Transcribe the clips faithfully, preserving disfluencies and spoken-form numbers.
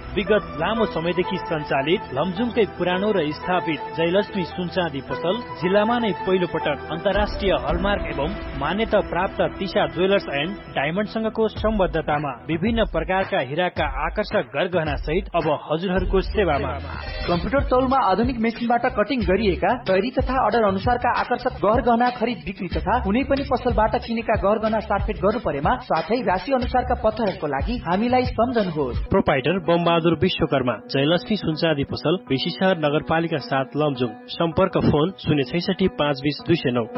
विगत लामो समयदेखि सञ्चालित लमजुङकै पुरानो र स्थापित जयलक्ष्मी सुनचाँदी पसल जिल्लामा नै पहिलो पटक अन्तर्राष्ट्रिय हलमार्क एवं मान्यता प्राप्त तिशा ज्वेलर्स एन्ड डायमन्डसँगको सम्बद्धतामा विभिन्न प्रकारका हिराका आकर्षक गरगहना सहित अब हजुरहरूको सेवामा। कम्प्युटर तौलमा आधुनिक मेसिनबाट कटिङ गरिएका तयारी तथा अर्डर अनुसारका आकर्षक गहना खरिद बिक्री तथा कुनै पनि पसलबाट किनेका गहना साटफेट गर्नु परेमा साथै राशि अनुसारका पत्थरहरूको लागि हामीलाई सम्झनुहोस्। प्रोपाइटर बमबहादुर विश्वकर्मा, जयलक्ष्मी सुनचाँदी पसल, बेसीशहर नगरपालिका सात लमजुङ। सम्पर्क फोन शून्य छैसठी पाँच बिस दुई सय नौ।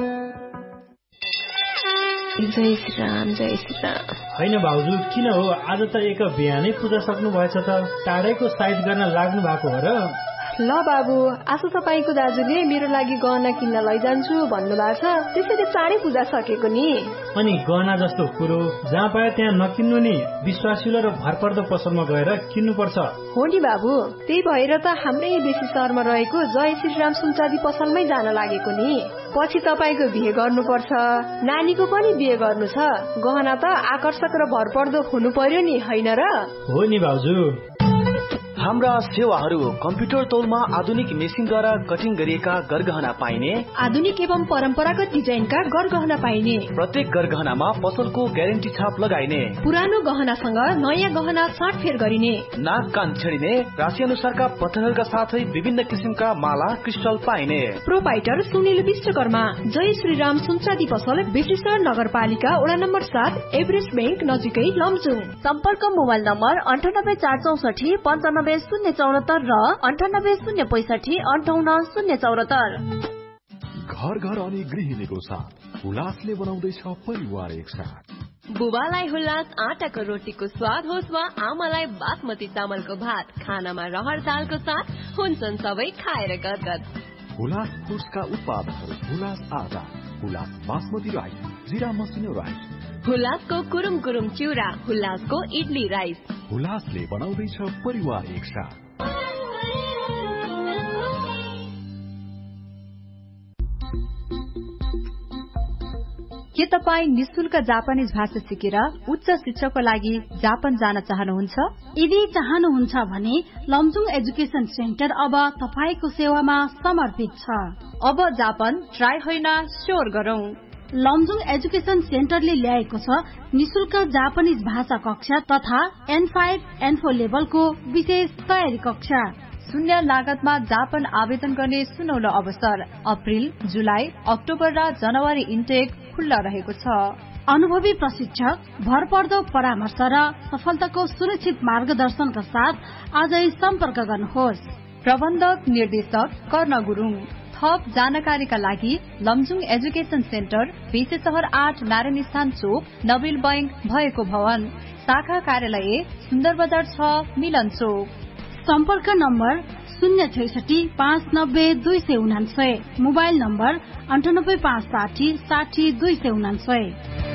जय श्री राम, जय श्री राम। होइन भाउजू, किन हो आज त एक बिहानै पूजा सक्नु भएछ त? टाढैको साइड गर्न लाग्नु भएको हो र? ल बाबु, आज तपाईँको दाजुले मेरो लागि गहना किन्न लैजान्छु भन्नुभएको छ, त्यसैले चाँडै पूजा सकेको नि। अनि गहना जस्तो कुरो जहाँ पाए त्यहाँ नकिन्नु नि, विश्वासिलो र भरपर्दो पसलमा गएर किन्नुपर्छ। हो नि बाबु, त्यही भएर त हाम्रै बेसी शहरमा रहेको जय श्रीराम सुनचाँदी पसलमै जान लागेको नि। पछि तपाईँको बिहे गर्नुपर्छ, नानीको पनि बिहे गर्नु छ, गहना त आकर्षक र भरपर्दो हुनु पर्यो नि, होइन र? हो नि भाउजू। हाम्रा सेवाहरू कम्प्युटर तौलमा आधुनिक मेसिनद्वारा कटिङ गरिएका गरगहना पाइने, आधुनिक एवं परम्परागत डिजाइनका गरगहना पाइने, प्रत्येक गरगहनामा पसलको ग्यारेन्टी छाप लगाइने, पुरानो गहनासँग नयाँ गहना साटफेर गरिने, नाक कान छेडिने, राशि अनुसारका पत्थरहरूका साथै विभिन्न किसिमका माला क्रिस्टल पाइने। प्रोपाइटर सुनिल विश्वकर्मा, जय श्रीराम सुनचाँदी पसल, बेसीशहर नगरपालिका वडा नम्बर सात, एभरेस्ट बैंक नजिकै लमजुङ। सम्पर्क मोबाइल नम्बर अन्ठानब्बे चार चौसठी पन्चानब्बे शून्य चौरात्तर र अन्ठानब्बे शून्य पैसठी अन्ठाउन्न शून्य चौरात्तर। घर घर अनि गृहिणीको साथ हुलासले बनाउँदैछ परिवार एक साथ। बुबालाई हुलास आटाको रोटीको स्वाद होस् वा आमालाई बासमती चामलको भात, खानामा रहर दालको साथ हुन्छन् सबै खाएर गदगद। हुलास फुड्सका उत्पादनहरू हुलास आटा, हुलास बासमती राइस, जिरा मसिनो राइस, हुलासको कुरुम कुरुम चिउरा, हुलासको इडली राइस। हुलासले बनाउँदैछ परिवार एक साथ। के तपाईँ निशुल्क जापानिज भाषा सिकेर उच्च शिक्षाको लागि जापान जान चाहनुहुन्छ? यदि चाहनुहुन्छ भने लमजुङ एजुकेशन सेन्टर अब तपाईको सेवामा समर्पित छ। अब जापान ट्राई होइन स्योर गरौं। लमजुङ एजुकेशन सेन्टरले ल्याएको छ निशुल्क जापानिज भाषा कक्षा तथा एन फाइभ एन फोर लेभलको विशेष तयारी कक्षा। शून्य लागतमा जापान आवेदन गर्ने सुनौलो अवसर। अप्रिल, जुलाई, अक्टोबर र जनवरी इन्टेक खुल्ला रहेको छ। अनुभवी प्रशिक्षक, भरपर्दो परामर्श र सफलताको सुरक्षित मार्गदर्शनका साथ आजै सम्पर्क गर्नुहोस्। प्रबन्धक निर्देशक कर्ण गुरुङ। थप जानकारीका लागि लमजुङ एजुकेशन सेन्टर, बेसीशहर आठ, नारायण स्थान चोक, नबिल बैंक भएको भवन, शाखा कार्यालय सुन्दर बजार छ, मिलन चोक। सम्पर्क नम्बर शून्य छैसठी पाँच नब्बे दुई सय उनान्सय, मोबाइल नम्बर अन्ठानब्बे पाँच साठी साठी दुई सय उनान्सय।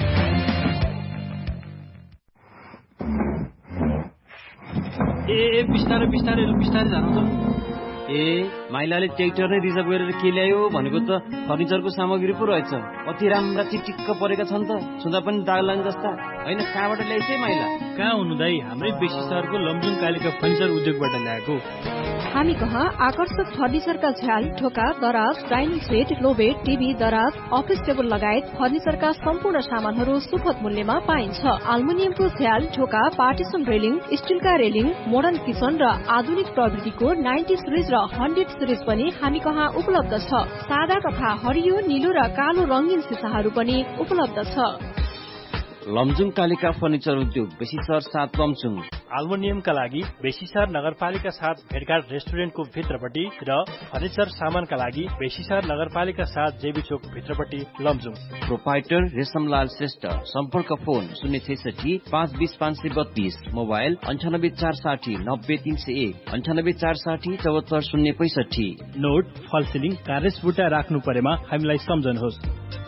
ए बिस्तारै बिस्तारै बिस्तारै जानु त। ए माइलाले ट्र्याक्टर नै रिजर्भ गरेर के ल्यायो भनेको त फर्निचरको सामग्री पो रहेछ। कति राम्रा चिटिक्क परेका छन् त, छुँदा पनि दाग लाग्ने जस्ता। होइन, कहाँबाट ल्याइछ माइला? कहाँ हुनु दाई, हाम्रै बेसी शहरको लमजुङ कालिका फर्निचर उद्योगबाट ल्याएको। हामी कहाँ आकर्षक फर्निचरका झ्याल, ढोका, दराज, डाइनिङ सेट, लोबेड, टिभी, दराज, अफिस टेबल लगायत फर्निचरका सम्पूर्ण सामानहरू सुपथ मूल्यमा पाइन्छ। आल्मुनियमको झ्याल, ढोका, partition railing, स्टिलका railing, modern kitchen र आधुनिक प्रविधिको नाइन्टी सिरिज र हन्ड्रेड सिरिज पनि हामी कहाँ उपलब्ध छ। सादा तथा हरियो, नीलो र कालो रंगीन सिसाहरू पनि उपलब्ध छ। लमजुङ कालिका फर्निचर उद्योग, बेसीशहर सात, लमजुङ। आल्मुनियमका लागि बेसीशहर नगरपालिका सात भेटघाट रेस्टुरेन्टको भित्रपट्टि र फर्निचर सामानका लागि बेसीशहर नगरपालिका सात जेबी चोक भित्रपट्टि लमजुङ। प्रोपाइटर रेशमलाल श्रेष्ठ। सम्पर्क फोन शून्य छैसठी पाँच बिस पाँच सय बत्तीस, मोबाइल अन्ठानब्बे चार साठी नब्बे तीन सय एक, अन्ठानब्बे चार साठी चौहत्तर शून्य पैसठी। नोट, फल सिलिङ, कारेस बुट्टा राख्नु परेमा हामीलाई सम्झनुहोस्।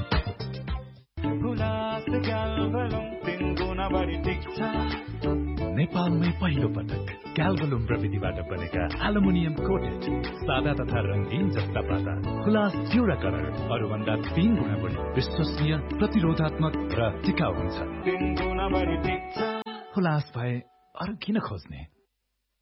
नेपालमै पहिलो पटक ग्याल्भलुम प्रविधिबाट बनेका एल्युमिनियम कोटेड सादा तथा रंगीन जस्ता पाता हुलास चिउरा कलर अरूभन्दा तीन गुणा बढी विश्वसनीय, प्रतिरोधात्मक र टिकाउ हुन्छ। हुलास भए अरू किन खोज्ने?